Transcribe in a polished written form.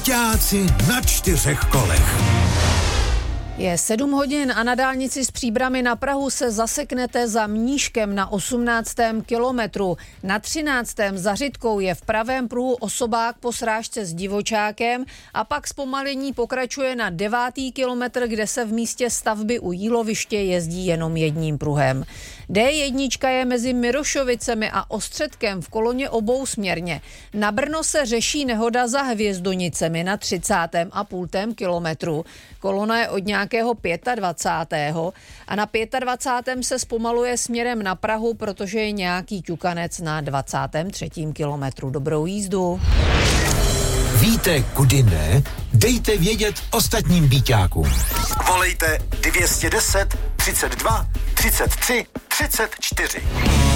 Byťáci na 4 kolech. Je 7 hodin a na dálnici z Příbrami na Prahu se zaseknete za Mníškem na 18. kilometru. Na 13. za Řitkou je v pravém pruhu osobák po srážce s divočákem a pak zpomalení pokračuje na 9. kilometr, kde se v místě stavby u Jíloviště jezdí jenom jedním pruhem. D1 je mezi Mirošovicemi a Ostředkem v koloně obousměrně. Na Brno se řeší nehoda za Hvězdonicemi na 30,5 kilometru. Kolona je od nějakého 25. a na 25. se zpomaluje směrem na Prahu, protože je nějaký ťukanec na 23. kilometru. Dobrou jízdu. Víte, kudy ne? Dejte vědět ostatním byťákům. Volejte 210 32 33 34.